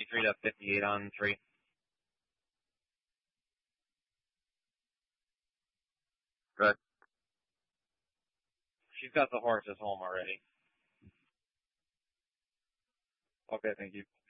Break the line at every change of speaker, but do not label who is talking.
23.58 on 3. Good. She's got the horses home already. Okay, thank you.